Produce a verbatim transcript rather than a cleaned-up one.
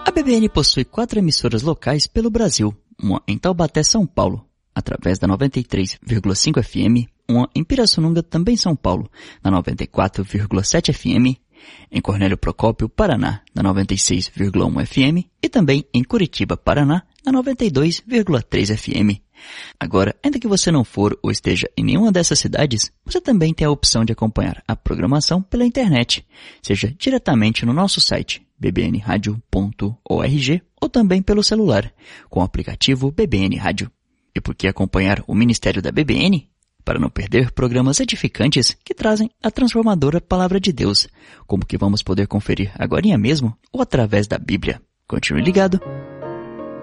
A B B N possui quatro emissoras locais pelo Brasil, uma em Taubaté, São Paulo, através da noventa e três vírgula cinco F M, uma em Pirassununga, também São Paulo, na noventa e quatro vírgula sete F M, em Cornélio Procópio, Paraná, na noventa e seis vírgula um F M e também em Curitiba, Paraná, na noventa e dois vírgula três F M. Agora, ainda que você não for ou esteja em nenhuma dessas cidades, você também tem a opção de acompanhar a programação pela internet, seja diretamente no nosso site b b n radio ponto org ou também pelo celular, com o aplicativo B B N Rádio. E por que acompanhar o Ministério da B B N? Para não perder programas edificantes que trazem a transformadora Palavra de Deus, como que vamos poder conferir agorinha mesmo ou através da Bíblia. Continue ligado!